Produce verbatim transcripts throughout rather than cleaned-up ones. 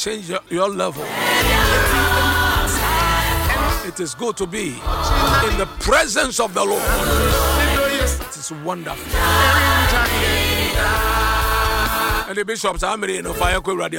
change your, your level. It is good to be in the presence of the Lord. It is wonderful. And the bishops are made in fire.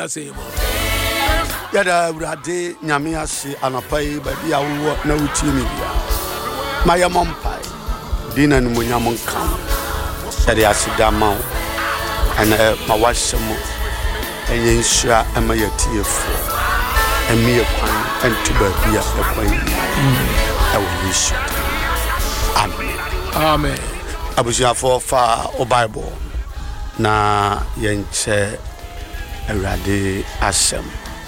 Yada Rade Nyamiasi Anapai, but the hour no timid. My mumpai, dinner and Munyamon come. Yada Sidama and my wife Samu, and Yensha and my tear for, and me a pine and Tibia a pine. I will wish you. Amen. Amen. I was your for far or Bible. Na Yenche Rade Asem.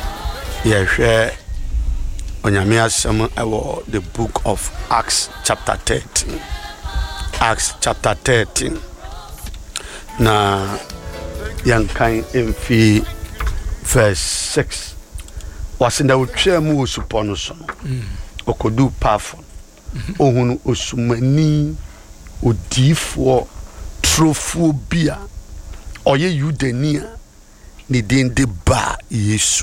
Yehwe onyame asem ewo the book of Acts chapter thirteen. Acts chapter thirteen. Na yankan emfi verse six. Wasenda utwe mu osupono so no. Okodu pafo. Ohunu osumani odifo trofobia. Oye Yudenia ni dinde ba Yesu.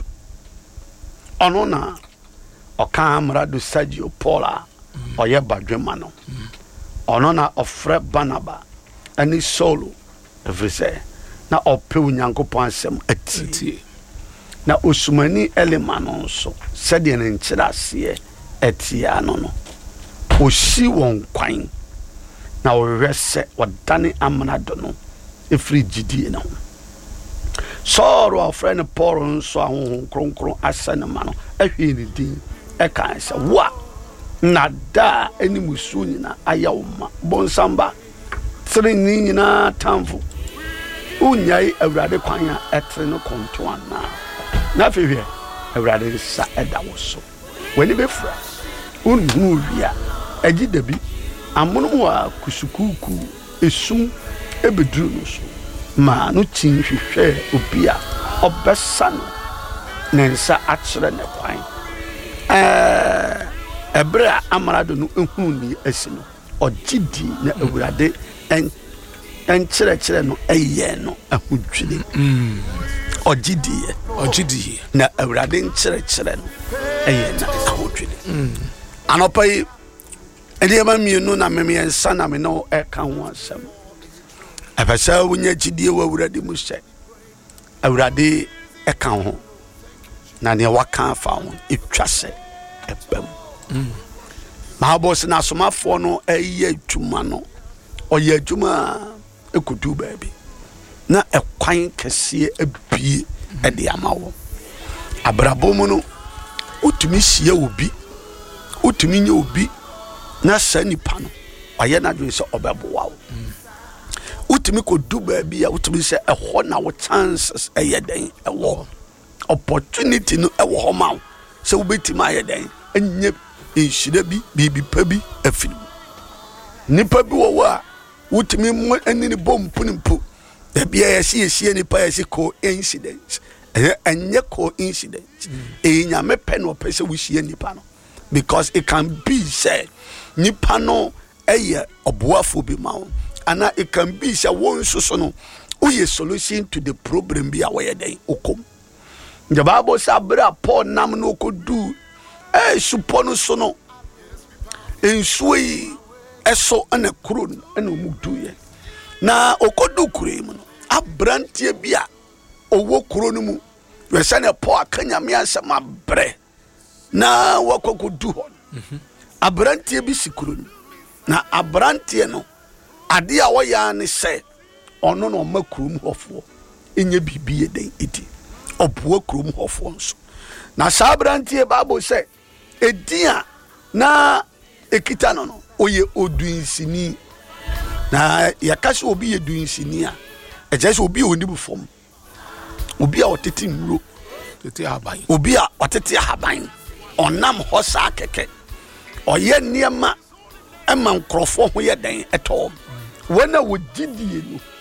Ono na oka amrado Sergio Paula oye badwema no. Ono na ofre Barnaba ani Solo everything na ope Onyankopon asem ati. Na osumani elema no so sede ne nkyira ase etia no no. Osi won kwan na owese wadane amrado no efri gidi na ho. Soro our friend Paul so ahun kronkron asane ma no ehwe ni din e kan se wa na da eni musu nyina ayawma bonsamba tre ni nyina tamfo unyai awrade kwan a etre no konto ana na fehwe awrade sa eda wo so wani be fra unhu wia agi dabi amono wa kusukuku esum ebedru no so ma no tin hwehwe obia obesa no nensa akyere ne kwan eh ebra amarado no ehunu ni asino ogidi na awurade en enkyere kyere no eye no ahudwire mm ogidi ogidi na awurade enkyere kyere no eye na ahudwire mm anopai ediema mienu na memiensa na me no eka ho asem Abasa wunya gidie wa awurade mu hye awurade eka ho na ne waka afa ho etwase ebam mm ma boss na somafo no eye adwuma no oye adwuma ekudu baabi na ekwan kese abie ede amawo abrabom no utumi hie obi utumi nye obi na sanipa no oye na dwe se obebowa wo utimi ko du baabi ya utimi se eho na wo chances eyeden ewo opportunity no ewo ho ma se ubetima eyeden enye enhire bi bibi pa bi afinu nipa bi wo wa utimi mo enini bompu nimpu baabi ya yesi yesi nipa yesi ko incident enye ko incident enya me pen wo pese wo hie nipa no because it can be said nipa no eye oboafo bi ma wo. And it can be a one so no a solution to the problem be away day okom. The Bible says bra Paul nam no could do eh supono sono en sui eso ana kron ana mudu ye na okodu kurem no abrantie bia owo kro no mu we se na Paul akanya me asema bre na wakokodu hon abrantie bi sikro na abrantie no ade a woya ne se ono no makrum hofo enye bibie den edi obo krum hofo nso na sabrantie Bible se edia na ekita no no oye odunsini na yakase obi ye dunsini a ejese obi oni bufom obi a otete nro tete aban obi a otete aban onam hosa keke oye niema ema nkrofo ho ye den etom wana wogidie no